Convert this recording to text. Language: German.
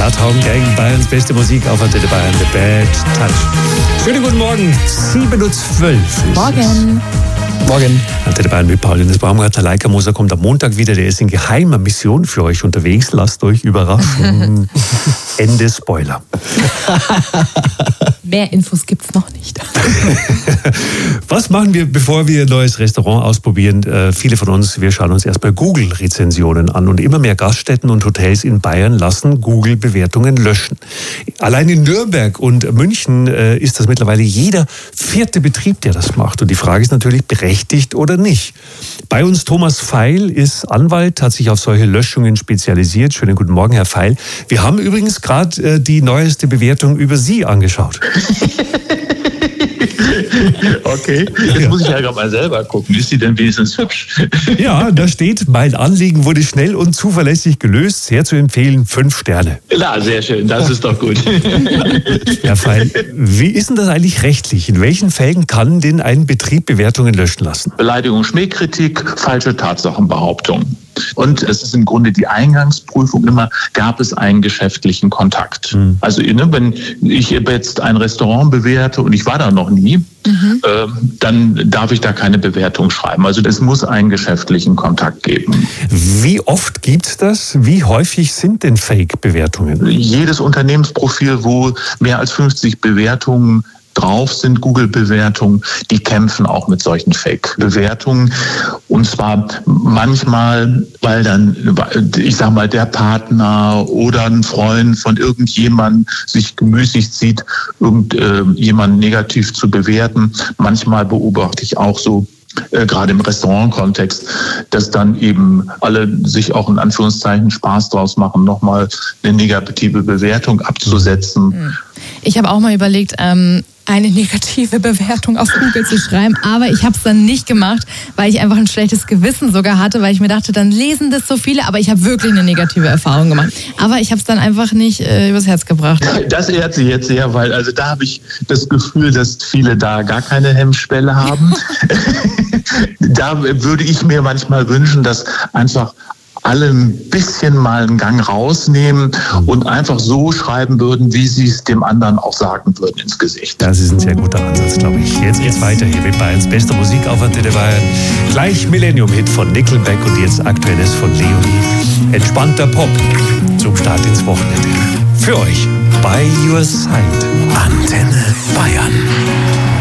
Bloodhound Gang, Bayerns beste Musik auf Antenne Bayern, The Bad Touch. Schönen guten Morgen, 7:12 Uhr. Morgen. Morgen. Antenne Bayern mit Paul Ines Baumgartner. Leica Moser kommt am Montag wieder. Der ist in geheimer Mission für euch unterwegs. Lasst euch überraschen. Ende Spoiler. Mehr Infos gibt's noch nicht. Was machen wir, bevor wir ein neues Restaurant ausprobieren? Viele von uns, wir schauen uns erstmal Google-Rezensionen an. Und immer mehr Gaststätten und Hotels in Bayern lassen Google-Bewertungen löschen. Allein in Nürnberg und München ist das mittlerweile jeder 4. Betrieb, der das macht. Und die Frage ist natürlich, berechtigt oder nicht. Bei uns Thomas Feil ist Anwalt, hat sich auf solche Löschungen spezialisiert. Schönen guten Morgen, Herr Feil. Wir haben übrigens gerade die neueste Bewertung über Sie angeschaut. Okay, jetzt muss ich ja gerade mal selber gucken. Ist sie denn wenigstens hübsch? Ja, da steht, mein Anliegen wurde schnell und zuverlässig gelöst. Sehr zu empfehlen, 5 Sterne. Ja, sehr schön, das ist doch gut. Herr Feil, wie ist denn das eigentlich rechtlich? In welchen Fällen kann denn ein Betrieb Bewertungen löschen lassen? Beleidigung, Schmähkritik, falsche Tatsachenbehauptung. Und es ist im Grunde die Eingangsprüfung immer, gab es einen geschäftlichen Kontakt? Also wenn ich jetzt ein Restaurant bewerte und ich war da noch nie, dann darf ich da keine Bewertung schreiben. Also es muss einen geschäftlichen Kontakt geben. Wie oft gibt's das? Wie häufig sind denn Fake-Bewertungen? Jedes Unternehmensprofil, wo mehr als 50 Bewertungen drauf sind, Google-Bewertungen, die kämpfen auch mit solchen Fake-Bewertungen. Und zwar manchmal, weil dann, ich sag mal, der Partner oder ein Freund von irgendjemandem sich gemüßigt sieht, irgendjemanden negativ zu bewerten. Manchmal beobachte ich auch so, gerade im Restaurant-Kontext, dass dann eben alle sich auch in Anführungszeichen Spaß draus machen, nochmal eine negative Bewertung abzusetzen. Ich habe auch mal überlegt, eine negative Bewertung auf Google zu schreiben, aber ich habe es dann nicht gemacht, weil ich einfach ein schlechtes Gewissen sogar hatte, weil ich mir dachte, dann lesen das so viele, aber ich habe wirklich eine negative Erfahrung gemacht. Aber ich habe es dann einfach nicht übers Herz gebracht. Das ehrt Sie jetzt sehr, weil also da habe ich das Gefühl, dass viele da gar keine Hemmschwelle haben. Da würde ich mir manchmal wünschen, dass einfach alle ein bisschen mal einen Gang rausnehmen und einfach so schreiben würden, wie sie es dem anderen auch sagen würden ins Gesicht. Das ist ein sehr guter Ansatz, glaube ich. Jetzt geht's weiter hier mit Bayerns bester Musik auf Antenne Bayern. Gleich Millennium-Hit von Nickelback und jetzt aktuelles von Leonie. Entspannter Pop zum Start ins Wochenende. Für euch, By Your Side. Antenne Bayern.